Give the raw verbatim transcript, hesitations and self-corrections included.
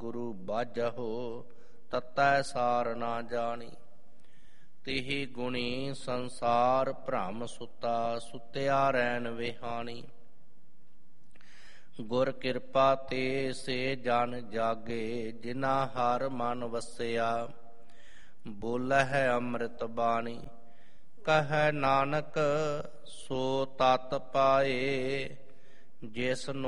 ਗੁਰੂ ਬਾਝਹੁ ਤਤੈ ਸਾਰ ਨਾ ਜਾਣੀ। ਤਿਹੀ ਗੁਣੀ ਸੰਸਾਰ ਭ੍ਰਮ ਸੁਤਾ ਸੁਤਿਆ ਰੈਣ ਵਿਹਾਣੀ। ਗੁਰ ਕਿਰਪਾ ਤੇ ਸੇ ਜਨ ਜਾਗੇ ਜਿਨਾ ਹਰ ਮਨ ਵਸਿਆ। ਬੋਲਹਿ ਅੰਮ੍ਰਿਤ ਬਾਣੀ ਕਹੈ ਨਾਨਕ ਸੋ ਤਤ ਪਾਏ ਜਿਸ